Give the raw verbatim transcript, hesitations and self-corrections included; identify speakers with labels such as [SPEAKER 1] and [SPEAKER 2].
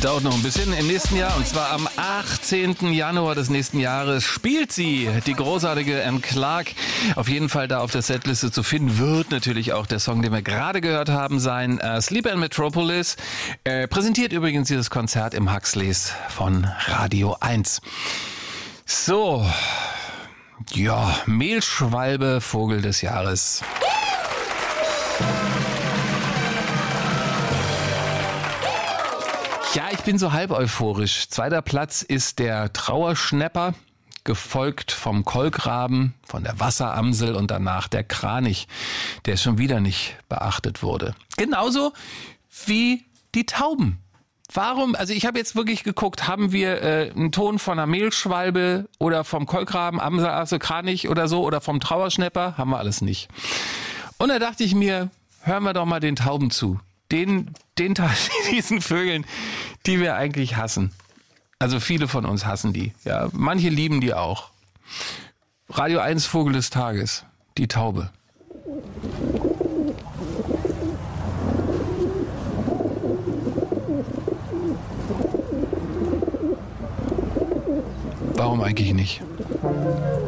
[SPEAKER 1] Dauert noch ein bisschen im nächsten Jahr, und zwar am achtzehnten Januar des nächsten Jahres spielt sie, die großartige Anne Clark. Auf jeden Fall da auf der Setliste zu finden wird natürlich auch der Song, den wir gerade gehört haben, sein äh, Sleep in Metropolis. Äh, präsentiert übrigens dieses Konzert im Huxleys von Radio eins. So, ja, Mehlschwalbe, Vogel des Jahres. Ja, ich bin so halb euphorisch. Zweiter Platz ist der Trauerschnäpper, gefolgt vom Kolkraben, von der Wasseramsel und danach der Kranich, der schon wieder nicht beachtet wurde. Genauso wie die Tauben. Warum, also ich habe jetzt wirklich geguckt, haben wir äh, einen Ton von einer Mehlschwalbe oder vom Kolkraben, Amsel, also Kranich oder so, oder vom Trauerschnäpper? Haben wir alles nicht. Und da dachte ich mir, hören wir doch mal den Tauben zu. Den, den diesen Vögeln, die wir eigentlich hassen. Also viele von uns hassen die. Ja, manche lieben die auch. Radio eins Vogel des Tages, die Taube. Warum eigentlich nicht?